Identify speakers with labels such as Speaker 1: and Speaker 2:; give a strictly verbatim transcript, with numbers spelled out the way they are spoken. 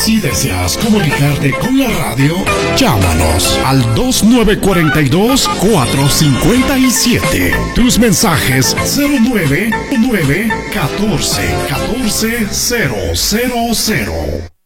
Speaker 1: Si deseas comunicarte con la radio, llámanos al dos nueve cuatro dos, cuatro cinco siete. Tus mensajes cero nueve nueve catorce catorce cero cero cero.